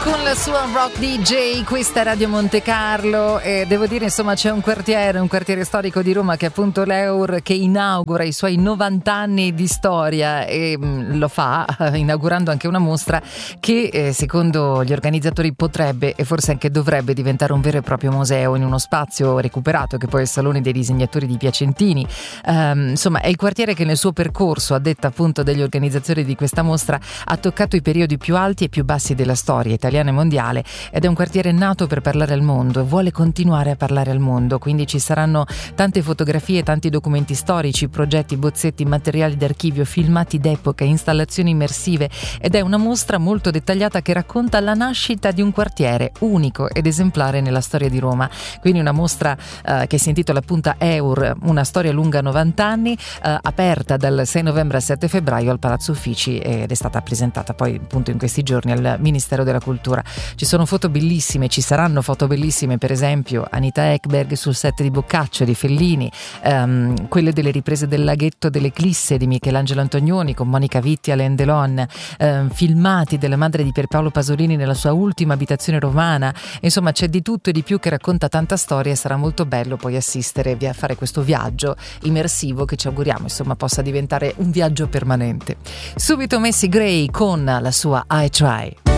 con la sua rock DJ, questa è Radio Monte Carlo e devo dire insomma c'è un quartiere storico di Roma che è appunto l'Eur, che inaugura i suoi 90 anni di storia e lo fa inaugurando anche una mostra che secondo gli organizzatori potrebbe e forse anche dovrebbe diventare un vero e proprio museo in uno spazio recuperato che poi è il Salone dei Disegnatori di Piacentini. Insomma è il quartiere che nel suo percorso, a detta appunto degli organizzatori di questa mostra, ha toccato i periodi più alti e più bassi della storia italiana e mondiale ed è un quartiere nato per parlare al mondo e vuole continuare a parlare al mondo, quindi ci saranno tante fotografie, tanti documenti storici, progetti, bozzetti, materiali d'archivio, filmati d'epoca, installazioni immersive ed è una mostra molto dettagliata che racconta la nascita di un quartiere unico ed esemplare nella storia di Roma, quindi una mostra che si intitola appunto Eur, una storia lunga 90 anni, aperta dal 6 novembre al 7 febbraio al Palazzo Uffici ed è stata presentata poi appunto in questi giorni al Ministero della Cultura. Ci sono foto bellissime, ci saranno foto bellissime, per esempio Anita Ekberg sul set di Boccaccio di Fellini, quelle delle riprese del laghetto dell'Eclisse di Michelangelo Antonioni con Monica Vitti e Alain Delon, filmati della madre di Pierpaolo Pasolini nella sua ultima abitazione romana. Insomma c'è di tutto e di più che racconta tanta storia e sarà molto bello poi assistere a fare questo viaggio immersivo che ci auguriamo insomma possa diventare un viaggio permanente. Subito Macy Gray con la sua I Try.